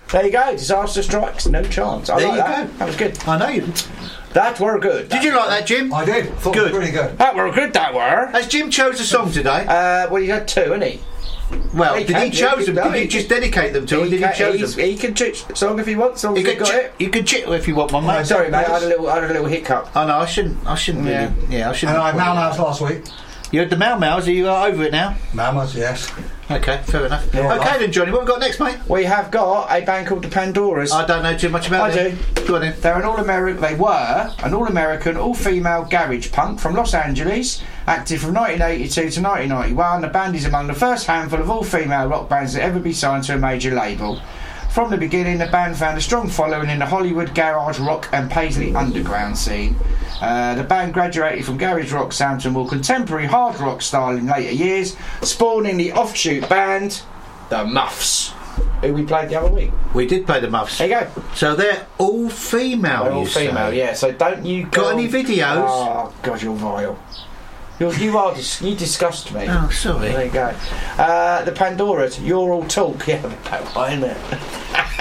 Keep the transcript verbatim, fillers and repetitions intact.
There you go. Disaster strikes, no chance. I There like you that. go. That was good. I know you. That were good. Did you like that, Jim? I did. Thought Good. it was really good. That were good. That were. Has Jim chose a song today? Uh, well, he had two, hadn't he? Well, he did can he do, chose he them? can- Did he just dedicate them to him? Did he can, chose he's- them? he can choose a song if he wants. As long as You he can, got chi- it. you can chit if you want one, mate. Sorry, mate. I had a little. I had a little hiccup. Oh no, I shouldn't. I shouldn't Yeah. really. Yeah, I shouldn't. And I had Mal Mouse last week. You had the Mal Mouse. Are you uh, over it now? Mal Mouse, yes. Okay, fair enough. Yeah, okay right. then, Johnny. What have we got next, mate? We have got a band called the Pandoras. I don't know too much about I them. do. Go on then. They're an all-American. They were an all-American, all-female garage punk from Los Angeles, active from nineteen eighty-two to nineteen ninety-one. The band is among the first handful of all-female rock bands to ever be signed to a major label. From the beginning, the band found a strong following in the Hollywood garage rock and Paisley underground scene. Uh, the band graduated from garage rock sound to a more contemporary hard rock style in later years, spawning the offshoot band, the Muffs, who we played the other week. We did play the Muffs. There you go. So they're all female. They're all you female, say? yeah. So don't you go Got any videos? Oh God, you're vile. You're, you are. Dis- you disgust me. Oh, sorry. There you go. Uh, the Pandoras. You're all talk. Yeah, that one, isn't it?